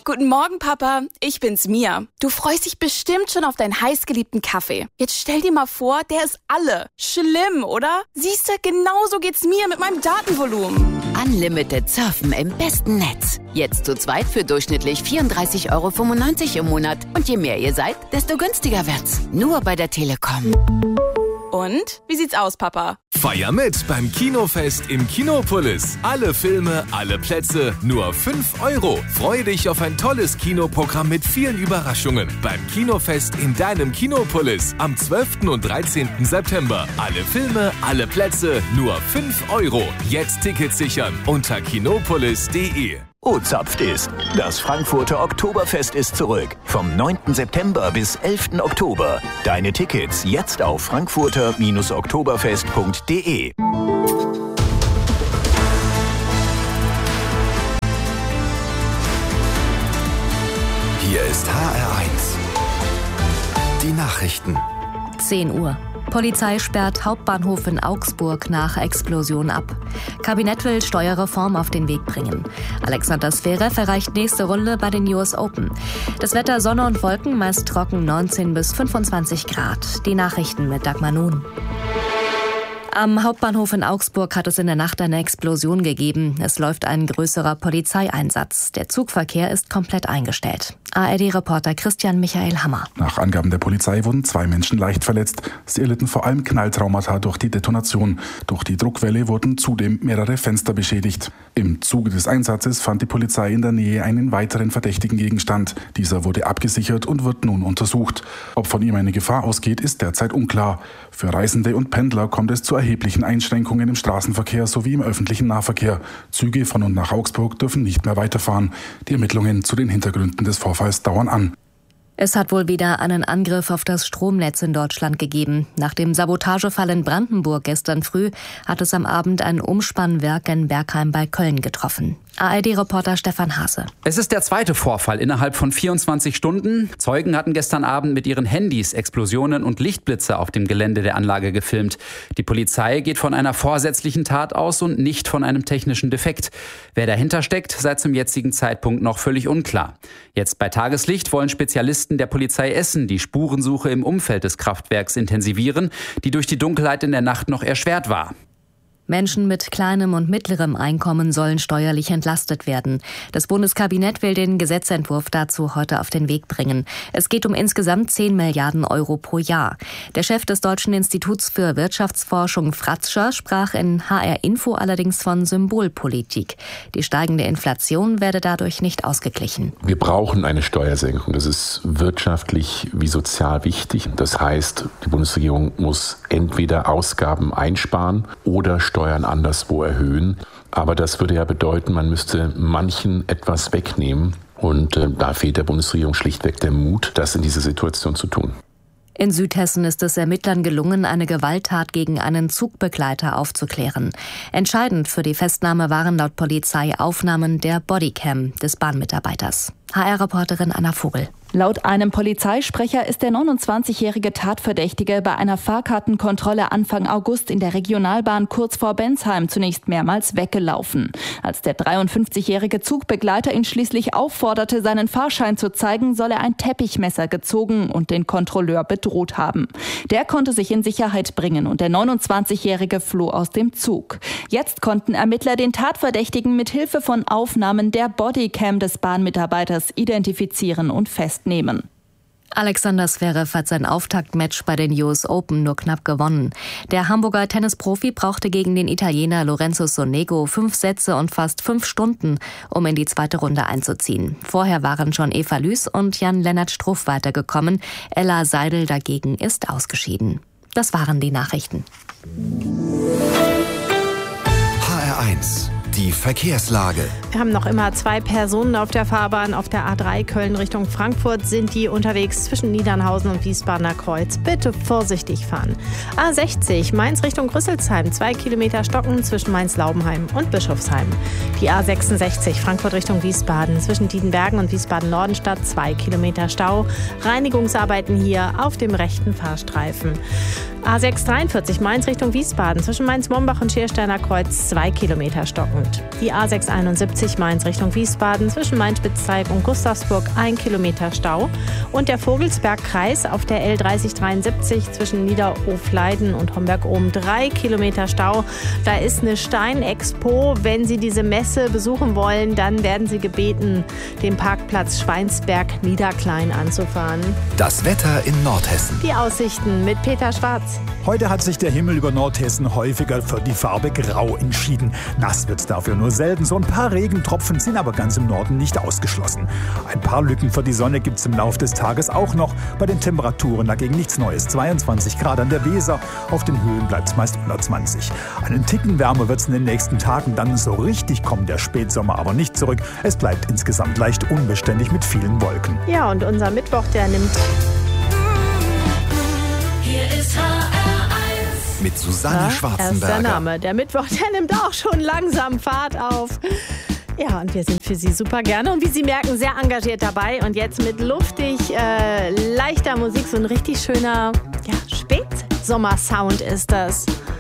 Guten Morgen, Papa. Ich bin's, Mia. Du freust dich bestimmt schon auf deinen heißgeliebten Kaffee. Jetzt stell dir mal vor, der ist alle. Schlimm, oder? Siehste, genauso geht's mir mit meinem Datenvolumen. Unlimited surfen im besten Netz. Jetzt zu zweit für durchschnittlich 34,95 € im Monat. Und je mehr ihr seid, desto günstiger wird's. Nur bei der Telekom. Und? Wie sieht's aus, Papa? Feier mit beim Kinofest im Kinopolis. Alle Filme, alle Plätze, nur 5 €. Freu dich auf ein tolles Kinoprogramm mit vielen Überraschungen. Beim Kinofest in deinem Kinopolis am 12. und 13. September. Alle Filme, alle Plätze, nur 5 €. Jetzt Tickets sichern unter kinopolis.de. O-Zapft ist. Das Frankfurter Oktoberfest ist zurück. Vom 9. September bis 11. Oktober. Deine Tickets jetzt auf frankfurter-oktoberfest.de. Hier ist HR1. Die Nachrichten. 10 Uhr. Polizei sperrt Hauptbahnhof in Augsburg nach Explosion ab. Kabinett will Steuerreform auf den Weg bringen. Alexander Zverev erreicht nächste Runde bei den US Open. Das Wetter Sonne und Wolken, meist trocken 19 bis 25 Grad. Die Nachrichten mit Dagmar Nun. Am Hauptbahnhof in Augsburg hat es in der Nacht eine Explosion gegeben. Es läuft ein größerer Polizeieinsatz. Der Zugverkehr ist komplett eingestellt. ARD-Reporter Christian Michael Hammer. Nach Angaben der Polizei wurden 2 Menschen leicht verletzt. Sie erlitten vor allem Knalltraumata durch die Detonation. Durch die Druckwelle wurden zudem mehrere Fenster beschädigt. Im Zuge des Einsatzes fand die Polizei in der Nähe einen weiteren verdächtigen Gegenstand. Dieser wurde abgesichert und wird nun untersucht. Ob von ihm eine Gefahr ausgeht, ist derzeit unklar. Für Reisende und Pendler kommt es zu erheblichen Einschränkungen im Straßenverkehr sowie im öffentlichen Nahverkehr. Züge von und nach Augsburg dürfen nicht mehr weiterfahren. Die Ermittlungen zu den Hintergründen des Vorfalls dauern an. Es hat wohl wieder einen Angriff auf das Stromnetz in Deutschland gegeben. Nach dem Sabotagefall in Brandenburg gestern früh hat es am Abend ein Umspannwerk in Bergheim bei Köln getroffen. ARD-Reporter Stefan Hase. Es ist der zweite Vorfall innerhalb von 24 Stunden. Zeugen hatten gestern Abend mit ihren Handys Explosionen und Lichtblitze auf dem Gelände der Anlage gefilmt. Die Polizei geht von einer vorsätzlichen Tat aus und nicht von einem technischen Defekt. Wer dahinter steckt, sei zum jetzigen Zeitpunkt noch völlig unklar. Jetzt bei Tageslicht wollen Spezialisten der Polizei Essen die Spurensuche im Umfeld des Kraftwerks intensivieren, die durch die Dunkelheit in der Nacht noch erschwert war. Menschen mit kleinem und mittlerem Einkommen sollen steuerlich entlastet werden. Das Bundeskabinett will den Gesetzentwurf dazu heute auf den Weg bringen. Es geht um insgesamt 10 Milliarden € pro Jahr. Der Chef des Deutschen Instituts für Wirtschaftsforschung, Fratscher, sprach in HR Info allerdings von Symbolpolitik. Die steigende Inflation werde dadurch nicht ausgeglichen. Wir brauchen eine Steuersenkung. Das ist wirtschaftlich wie sozial wichtig. Das heißt, die Bundesregierung muss entweder Ausgaben einsparen oder Steuern anderswo erhöhen. Aber das würde ja bedeuten, man müsste manchen etwas wegnehmen. Und da fehlt der Bundesregierung schlichtweg der Mut, das in dieser Situation zu tun. In Südhessen ist es Ermittlern gelungen, eine Gewalttat gegen einen Zugbegleiter aufzuklären. Entscheidend für die Festnahme waren laut Polizei Aufnahmen der Bodycam des Bahnmitarbeiters. HR-Reporterin Anna Vogel. Laut einem Polizeisprecher ist der 29-jährige Tatverdächtige bei einer Fahrkartenkontrolle Anfang August in der Regionalbahn kurz vor Bensheim zunächst mehrmals weggelaufen. Als der 53-jährige Zugbegleiter ihn schließlich aufforderte, seinen Fahrschein zu zeigen, soll er ein Teppichmesser gezogen und den Kontrolleur bedroht haben. Der konnte sich in Sicherheit bringen und der 29-jährige floh aus dem Zug. Jetzt konnten Ermittler den Tatverdächtigen mit Hilfe von Aufnahmen der Bodycam des Bahnmitarbeiters identifizieren und festnehmen. Alexander Zverev hat sein Auftaktmatch bei den US Open nur knapp gewonnen. Der Hamburger Tennisprofi brauchte gegen den Italiener Lorenzo Sonego 5 Sätze und fast 5 Stunden, um in die zweite Runde einzuziehen. Vorher waren schon Eva Lüß und Jan-Lennart Struff weitergekommen. Ella Seidel dagegen ist ausgeschieden. Das waren die Nachrichten. HR1. Die Verkehrslage. Wir haben noch immer 2 Personen auf der Fahrbahn. Auf der A3 Köln Richtung Frankfurt sind die unterwegs zwischen Niedernhausen und Wiesbadener Kreuz. Bitte vorsichtig fahren. A60 Mainz Richtung Rüsselsheim. 2 Kilometer Stocken zwischen Mainz-Laubenheim und Bischofsheim. Die A66 Frankfurt Richtung Wiesbaden. Zwischen Diedenbergen und Wiesbaden-Nordenstadt 2 Kilometer Stau. Reinigungsarbeiten hier auf dem rechten Fahrstreifen. A6 43 Mainz Richtung Wiesbaden zwischen Mainz-Mombach und Schiersteiner Kreuz 2 Kilometer stockend. Die A6 71 Mainz Richtung Wiesbaden zwischen Main-Spitzteig und Gustavsburg 1 Kilometer Stau. Und der Vogelsbergkreis auf der L30 73 zwischen Niederofleiden und Homberg-Ohm 3 Kilometer Stau. Da ist eine Steinexpo. Wenn Sie diese Messe besuchen wollen, dann werden Sie gebeten, den Parkplatz Schweinsberg-Niederklein anzufahren. Das Wetter in Nordhessen. Die Aussichten mit Peter Schwarz. Heute hat sich der Himmel über Nordhessen häufiger für die Farbe Grau entschieden. Nass wird's dafür nur selten. So ein paar Regentropfen sind aber ganz im Norden nicht ausgeschlossen. Ein paar Lücken für die Sonne gibt's im Laufe des Tages auch noch. Bei den Temperaturen dagegen nichts Neues. 22 Grad an der Weser. Auf den Höhen bleibt's meist unter 20. Einen Ticken wärmer wird's in den nächsten Tagen. Dann so richtig kommt der Spätsommer aber nicht zurück. Es bleibt insgesamt leicht unbeständig mit vielen Wolken. Ja, und unser Mittwoch, der nimmt... Hier ist HR1. Mit Susanne Schwarzenberger. Das ist der Name. Der Mittwoch, der nimmt auch schon langsam Fahrt auf. Ja, und wir sind für Sie super gerne und wie Sie merken, sehr engagiert dabei. Und jetzt mit luftig, leichter Musik, so ein richtig schöner Spätsommer-Sound ist das.